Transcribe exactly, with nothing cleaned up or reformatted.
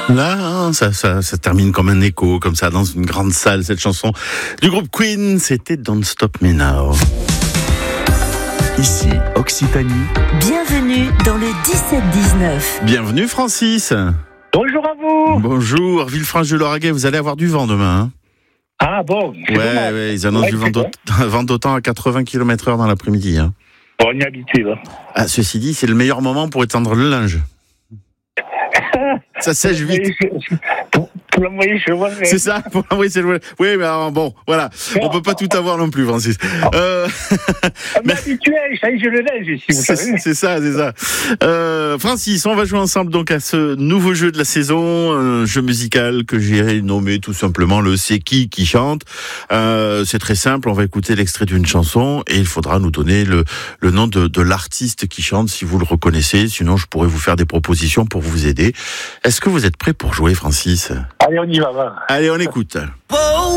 Là, ça, ça, ça termine comme un écho, comme ça, dans une grande salle, cette chanson du groupe Queen, c'était Don't Stop Me Now. Ici, Occitanie. Bienvenue dans le dix-sept dix-neuf. Bienvenue Francis. Bonjour à vous. Bonjour, Villefranche-de-Lauragais, vous allez avoir du vent demain. Hein. Ah bon. Ouais, ouais, ils annoncent ouais, du vent, bon. vent d'autant à quatre-vingts kilomètres heure dans l'après-midi. Hein. Bon, on est habitué là. Ah, ceci dit, c'est le meilleur moment pour étendre le linge. Ça sèche vite. Pour, pour l'envoyer chez moi. Mais... C'est ça, pour l'envoyer chez moi. Oui, mais alors, bon, voilà. On peut pas tout avoir non plus, Francis. Euh... On est habitué à échanger le linge ici, vous c'est, savez. c'est ça, c'est ça. Euh, Francis, on va jouer ensemble donc à ce nouveau jeu de la saison, un jeu musical que j'ai nommé tout simplement le C'est qui qui chante. Euh, c'est très simple, on va écouter l'extrait d'une chanson et il faudra nous donner le, le nom de, de l'artiste qui chante si vous le reconnaissez. Sinon, je pourrais vous faire des propositions pour vous aider. Est-ce que vous êtes prêt pour jouer, Francis ? Allez, on y va, va. Allez, on écoute.